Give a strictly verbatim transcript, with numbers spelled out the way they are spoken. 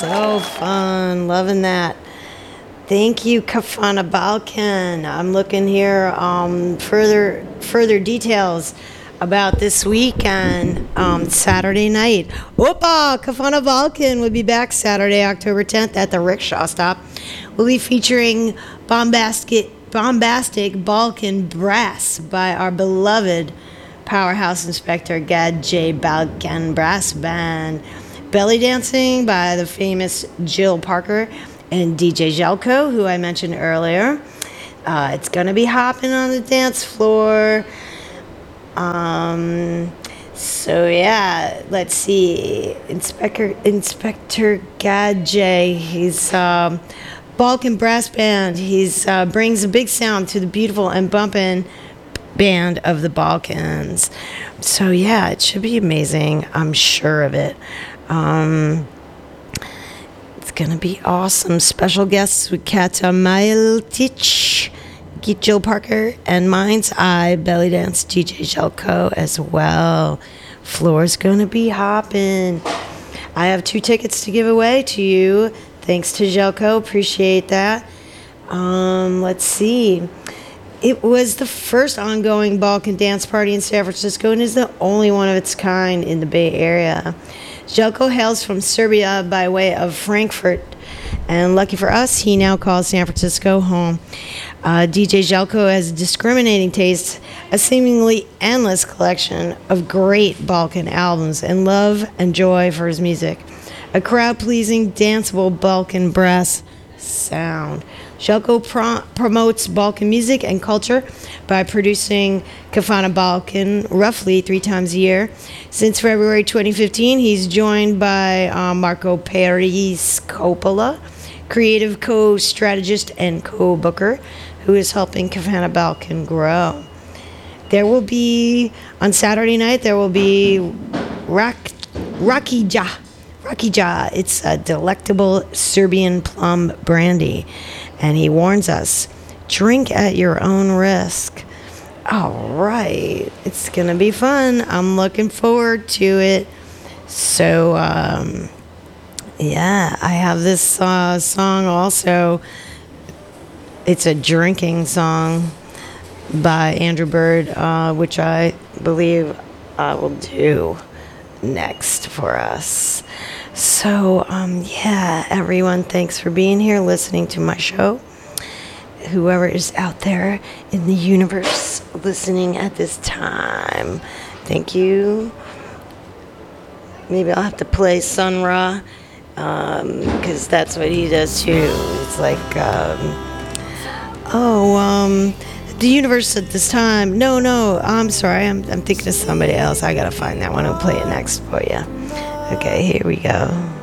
So fun. Loving that. Thank you, Kafana Balkan. I'm looking here um, further further details about this weekend, um, Saturday night. Opa! Kafana Balkan will be back Saturday, October tenth at the Rickshaw Stop. We'll be featuring Bombastic, Bombastic Balkan Brass by our beloved Powerhouse Inspector Gad J. Balkan Brass Band. Belly dancing by the famous Jill Parker and D J Jelko, who I mentioned earlier. Uh, it's going to be hopping on the dance floor. Um, so, yeah, let's see. Inspector Inspector Gad J. He's um, Balkan Brass Band. He's uh, brings a big sound to the beautiful and bumpin' band of the Balkans. So, yeah, it should be amazing. I'm sure of it. Um... Gonna be awesome. Special guests with Kata Majltic, Geet Jill Parker, and Mind's Eye Belly Dance D J Jelko as well. Floor's gonna be hopping. I have two tickets to give away to you. Thanks to Jelko. Appreciate that. Um, let's see. It was the first ongoing Balkan dance party in San Francisco and is the only one of its kind in the Bay Area. Jelko hails from Serbia by way of Frankfurt, and lucky for us, he now calls San Francisco home. Uh, D J Jelko has discriminating taste, a seemingly endless collection of great Balkan albums, and love and joy for his music. A crowd-pleasing, danceable Balkan brass sound. Jelko pro- promotes Balkan music and culture by producing Kafana Balkan roughly three times a year. Since February twenty fifteen, he's joined by uh, Marco Periscopola, creative co-strategist and co-booker, who is helping Kafana Balkan grow. There will be, on Saturday night, there will be Rak, Rakija. Rakija, it's a delectable Serbian plum brandy. And he warns us, drink at your own risk. All right. It's going to be fun. I'm looking forward to it. So, um, yeah, I have this uh, song also. It's a drinking song by Andrew Bird, uh, which I believe I will do next for us. So, um, yeah, everyone, thanks for being here, listening to my show. Whoever is out there in the universe listening at this time, thank you. Maybe I'll have to play Sun Ra, um, because that's what he does too. It's like, um, oh, um, the universe at this time. No, no, I'm sorry, I'm, I'm thinking of somebody else. I gotta find that one and play it next for you. Okay, here we go.